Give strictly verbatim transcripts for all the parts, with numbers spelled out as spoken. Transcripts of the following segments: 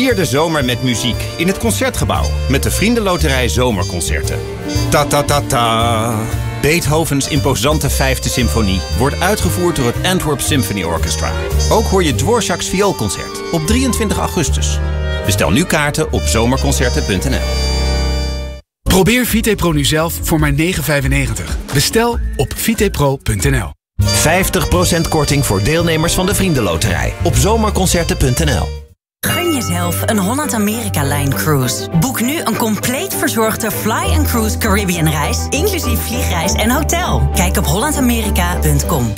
Vier de zomer met muziek in het Concertgebouw met de Vriendenloterij Zomerconcerten. Ta ta ta ta. Beethovens imposante vijfde symfonie wordt uitgevoerd door het Antwerp Symphony Orchestra. Ook hoor je Dvorak's vioolconcert op drieëntwintig augustus. Bestel nu kaarten op zomerconcerten punt n l. Probeer VitePro nu zelf voor maar negen vijfennegentig. Bestel op vitepro punt n l. vijftig procent korting voor deelnemers van de Vriendenloterij op zomerconcerten punt n l. Gun jezelf een Holland-Amerika-Line cruise. Boek nu een compleet verzorgde Fly and Cruise Caribbean reis, inclusief vliegreis en hotel. Kijk op holland amerika punt com.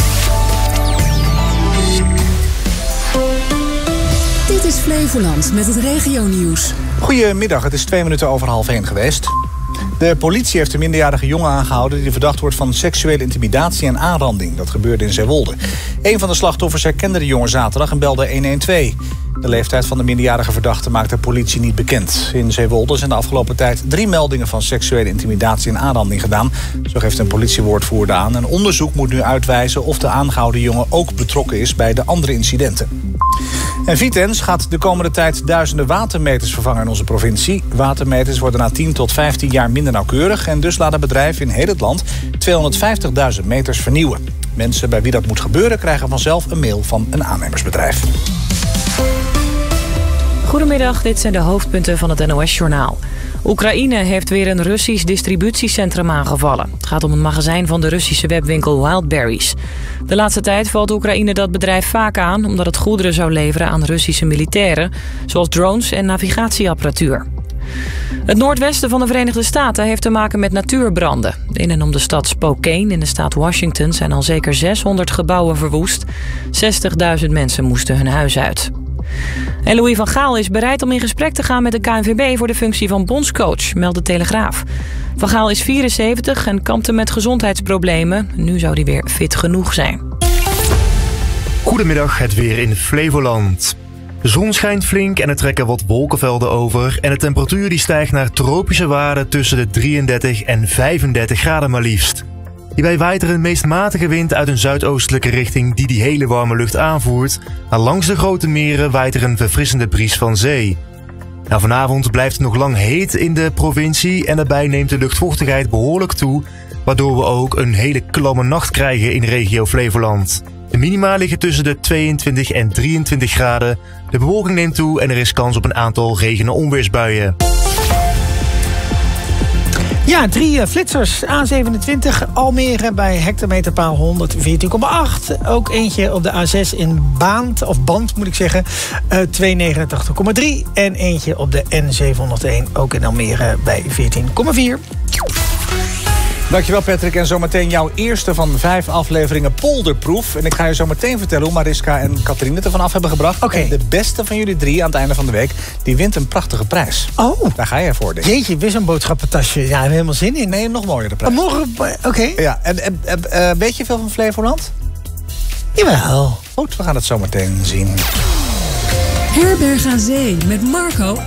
Dit is Flevoland met het regionieuws. Goedemiddag, het is twee minuten over half één geweest. De politie heeft een minderjarige jongen aangehouden die verdacht wordt van seksuele intimidatie en aanranding. Dat gebeurde in Zeewolde. Een van de slachtoffers herkende de jongen zaterdag en belde honderdtwaalf. De leeftijd van de minderjarige verdachte maakt de politie niet bekend. In Zeewolde zijn de afgelopen tijd drie meldingen van seksuele intimidatie en aanranding gedaan. Zo geeft een politiewoordvoerder aan. Een onderzoek moet nu uitwijzen of de aangehouden jongen ook betrokken is bij de andere incidenten. En Vitens gaat de komende tijd duizenden watermeters vervangen in onze provincie. Watermeters worden na tien tot vijftien jaar minder nauwkeurig en dus laten bedrijven in heel het land tweehonderdvijftigduizend meters vernieuwen. Mensen bij wie dat moet gebeuren krijgen vanzelf een mail van een aannemersbedrijf. Goedemiddag, dit zijn de hoofdpunten van het N O S-journaal. Oekraïne heeft weer een Russisch distributiecentrum aangevallen. Het gaat om een magazijn van de Russische webwinkel Wildberries. De laatste tijd valt Oekraïne dat bedrijf vaak aan omdat het goederen zou leveren aan Russische militairen, zoals drones en navigatieapparatuur. Het noordwesten van de Verenigde Staten heeft te maken met natuurbranden. In en om de stad Spokane in de staat Washington zijn al zeker zeshonderd gebouwen verwoest. zestigduizend mensen moesten hun huis uit. En Louis van Gaal is bereid om in gesprek te gaan met de K N V B voor de functie van bondscoach, meldt de Telegraaf. Van Gaal is vierenzeventig en kampte met gezondheidsproblemen. Nu zou hij weer fit genoeg zijn. Goedemiddag, het weer in Flevoland. De zon schijnt flink en er trekken wat wolkenvelden over. En de temperatuur die stijgt naar tropische waarden tussen de drieëndertig en vijfendertig graden maar liefst. Hierbij waait er een meest matige wind uit een zuidoostelijke richting die die hele warme lucht aanvoert. Maar langs de grote meren waait er een verfrissende bries van zee. Nou, vanavond blijft het nog lang heet in de provincie en daarbij neemt de luchtvochtigheid behoorlijk toe, waardoor we ook een hele klamme nacht krijgen in regio Flevoland. De minima liggen tussen de tweeëntwintig en drieëntwintig graden. De bewolking neemt toe en er is kans op een aantal regen- en onweersbuien. Ja, drie uh, flitsers. A zevenentwintig Almere bij hectometerpaal honderdveertien komma acht. Ook eentje op de A zes in Baand, of Band moet ik zeggen, uh, tweehonderdnegenentachtig komma drie. En eentje op de N zevenhonderdéén, ook in Almere bij veertien komma vier. Dankjewel Patrick. En zometeen jouw eerste van vijf afleveringen Polderproef. En ik ga je zo meteen vertellen hoe Mariska en Katrien het ervan af hebben gebracht. Okay. En de beste van jullie drie aan het einde van de week, die wint een prachtige prijs. Oh. Daar ga jij voor, denk ik. Jeetje, weer zo'n boodschappentasje. Ja, we hebben helemaal zin in. Nee, nog mooier de prijs. Oh, morgen, oké. Okay. Ja, en, en, en uh, weet je veel van Flevoland? Jawel. Goed, we gaan het zo meteen zien. Herberg aan Zee met Marco